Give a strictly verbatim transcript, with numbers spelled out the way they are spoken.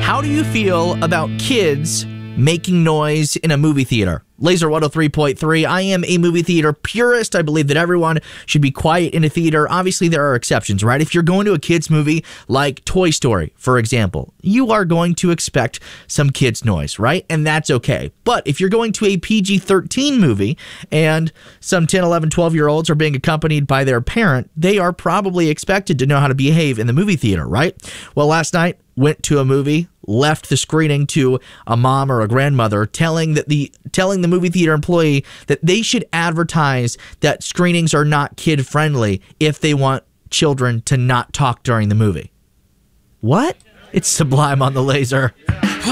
How do you feel about kids making noise in a movie theater? Laser one oh three point three. I am a movie theater purist. I believe that everyone should be quiet in a theater. Obviously, there are exceptions, right? If you're going to a kids movie like Toy Story, for example, you are going to expect some kids noise, right? And that's okay. But if you're going to a P G thirteen movie and some ten, eleven, twelve-year-olds are being accompanied by their parent, they are probably expected to know how to behave in the movie theater, right? Well, last night, went to a movie, left the screening to a mom or a grandmother, telling that the telling the movie theater employee that they should advertise that screenings are not kid friendly if they want children to not talk during the movie. What? It's Sublime on the Laser.